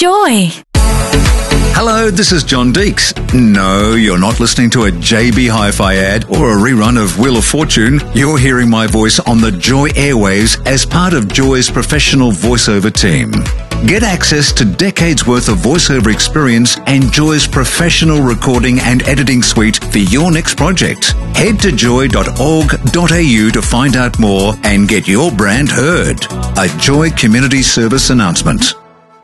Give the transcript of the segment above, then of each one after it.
Joy. Hello, this is John Deeks. No, you're not listening to a JB Hi-Fi ad or a rerun of Wheel of Fortune. You're hearing my voice on the Joy airwaves as part of Joy's professional voiceover team. Get access to decades worth of voiceover experience and Joy's professional recording and editing suite for your next project. Head to joy.org.au to find out more and get your brand heard. A Joy Community Service announcement.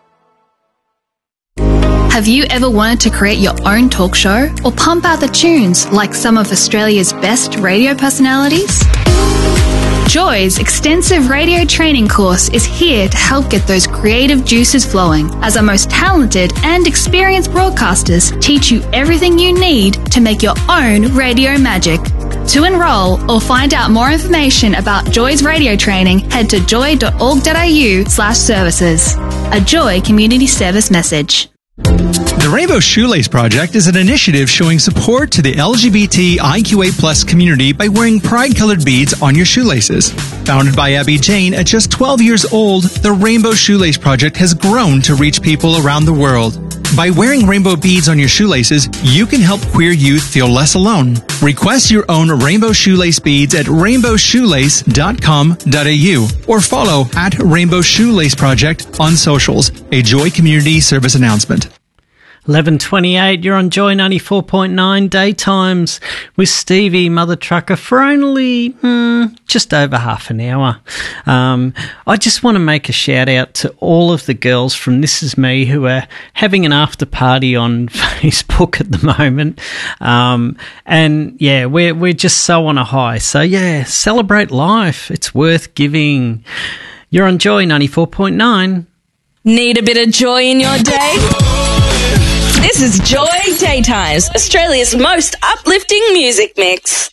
Have you ever wanted to create your own talk show or pump out the tunes like some of Australia's best radio personalities? Joy's extensive radio training course is here to help get those creative juices flowing as our most talented and experienced broadcasters teach you everything you need to make your own radio magic. To enrol or find out more information about Joy's radio training, head to joy.org.au/services. A Joy Community Service message. The Rainbow Shoelace Project is an initiative showing support to the LGBTIQA+ community by wearing pride-colored beads on your shoelaces. Founded by Abby Jane at just 12 years old, the Rainbow Shoelace Project has grown to reach people around the world. By wearing rainbow beads on your shoelaces, you can help queer youth feel less alone. Request your own rainbow shoelace beads at rainbowshoelace.com.au or follow at Rainbow Shoelace Project on socials. A Joy Community Service announcement. 11:28, you're on Joy 94.9 Daytimes with Stevie, Mother Trucker, for only just over half an hour. I just want to make a shout out to all of the girls from This Is Me who are having an after party on Facebook at the moment. And yeah, we're just so on a high. So yeah, celebrate life. It's worth giving. You're on Joy 94.9. Need a bit of joy in your day? This is Joy Daytimes, Australia's most uplifting music mix.